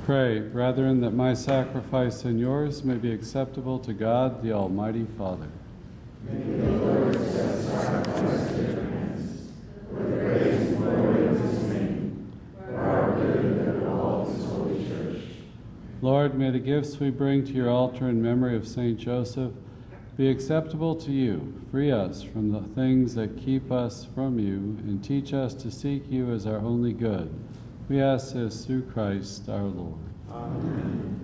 Pray, brethren, that my sacrifice and yours may be acceptable to God, the Almighty Father. May the Lord accept sacrifice to your hands, for the praise and glory of his name, for our good and of all his holy church. Lord, may the gifts we bring to your altar in memory of Saint Joseph be acceptable to you. Free us from the things that keep us from you, and teach us to seek you as our only good. We ask this through Christ our Lord. Amen.